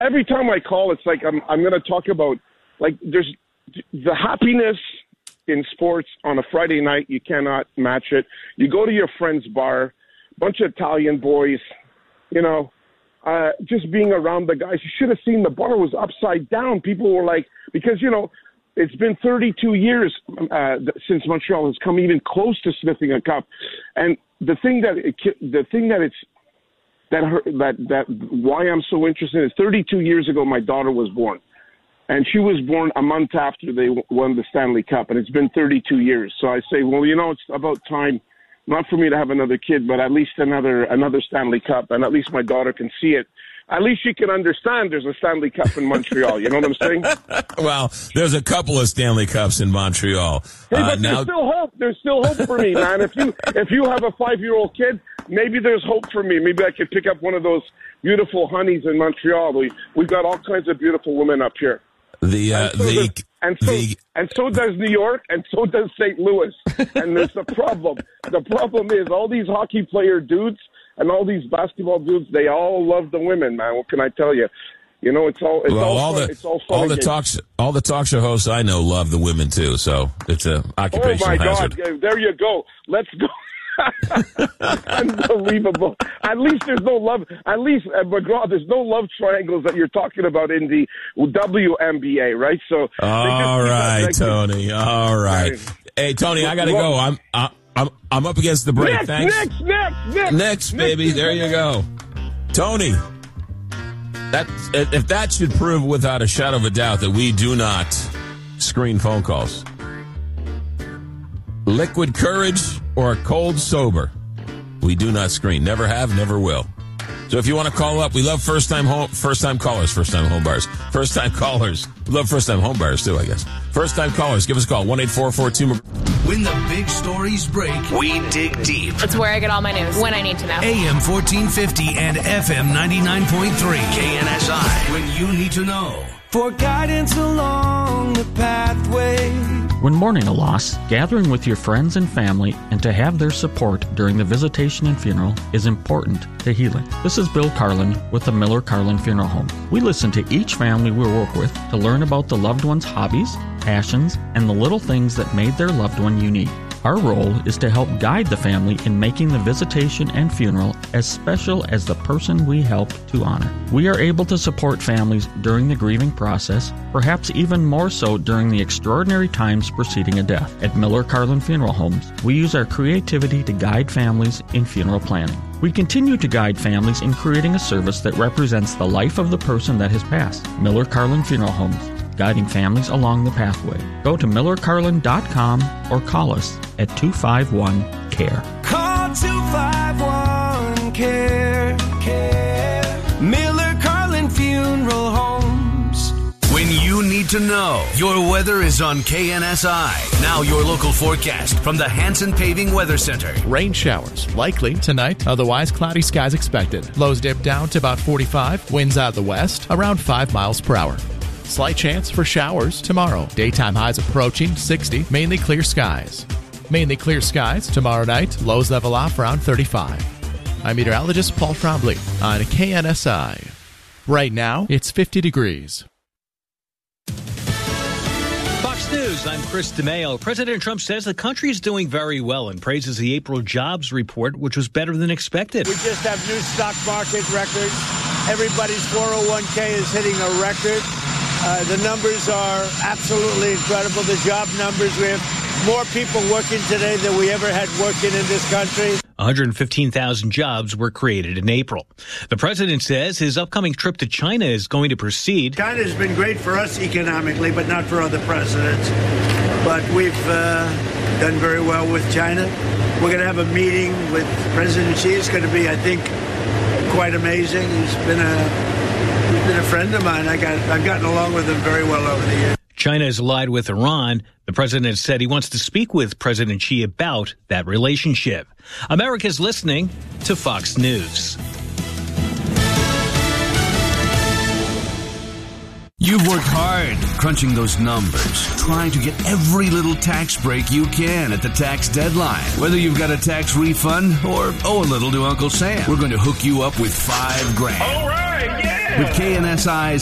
every time I call, it's like I'm going to talk about, like, there's the happiness in sports on a Friday night. You cannot match it. You go to your friend's bar, bunch of Italian boys, just being around the guys. You should have seen the bar was upside down. People were like, because, it's been 32 years since Montreal has come even close to sniffing a cup. And the thing that why I'm so interested is 32 years ago, my daughter was born. And she was born a month after they won the Stanley Cup, and it's been 32 years. So I say, well, it's about time, not for me to have another kid, but at least another Stanley Cup, and at least my daughter can see it. At least she can understand there's a Stanley Cup in Montreal. You know what I'm saying? Well, there's a couple of Stanley Cups in Montreal. Hey, but there's still hope. There's still hope for me, man. If you have a 5-year-old kid, maybe there's hope for me. Maybe I could pick up one of those beautiful honeys in Montreal. We've got all kinds of beautiful women up here. And so does New York, and so does St. Louis. And there's the problem. The problem is all these hockey player dudes and all these basketball dudes, they all love the women, man. What can I tell you? It's all fun. All the talk show hosts I know love the women too. So it's an occupational hazard. Oh my God! There you go. Let's go. Unbelievable. At least there's no love. At least, McGraw, there's no love triangles that you're talking about in the WNBA, right? So, all right, Tony. All right. Hey, Tony, I gotta go. I'm up against the break. Thanks. Next, baby. There you go, Tony. If that should prove without a shadow of a doubt that we do not screen phone calls. Liquid courage or cold sober. We do not screen. Never have, never will. So if you want to call up, we love first-time callers, first-time home buyers. First-time callers. We love first-time home buyers too, I guess. First-time callers, give us a call, 1-844-2. When the big stories break, we dig deep. It's where I get all my news, when I need to know. AM 1450 and FM 99.3 KNSI. When you need to know. For guidance along the pathway. When mourning a loss, gathering with your friends and family and to have their support during the visitation and funeral is important to healing. This is Bill Carlin with the Miller Carlin Funeral Home. We listen to each family we work with to learn about the loved one's hobbies, passions, and the little things that made their loved one unique. Our role is to help guide the family in making the visitation and funeral as special as the person we help to honor. We are able to support families during the grieving process, perhaps even more so during the extraordinary times preceding a death. At Miller Carlin Funeral Homes, we use our creativity to guide families in funeral planning. We continue to guide families in creating a service that represents the life of the person that has passed. Miller Carlin Funeral Homes, guiding families along the pathway. Go to millercarlin.com or call us at 251-CARE. Call 251-CARE. Miller Carlin Funeral Homes. When you need to know, your weather is on KNSI. Now your local forecast from the Hanson Paving Weather Center. Rain showers likely tonight, otherwise cloudy skies expected. Lows dip down to about 45, winds out of the west around 5 miles per hour. Slight chance for showers tomorrow. Daytime highs approaching 60, mainly clear skies. Mainly clear skies tomorrow night, lows level off around 35. I'm meteorologist Paul Trombley on KNSI. Right now, it's 50 degrees. Fox News, I'm Chris DeMeo. President Trump says the country is doing very well and praises the April jobs report, which was better than expected. We just have new stock market records. Everybody's 401k is hitting a record. The numbers are absolutely incredible. The job numbers, we have more people working today than we ever had working in this country. 115,000 jobs were created in April. The president says his upcoming trip to China is going to proceed. China has been great for us economically, but not for other presidents. But we've done very well with China. We're going to have a meeting with President Xi. It's going to be, I think, quite amazing. He's been a friend of mine. I've gotten along with him very well over the years. China is allied with Iran. The president said he wants to speak with President Xi about that relationship. America's listening to Fox News. You've worked hard crunching those numbers, trying to get every little tax break you can at the tax deadline. Whether you've got a tax refund or owe a little to Uncle Sam, we're going to hook you up with $5,000. All right, yeah! With KNSI's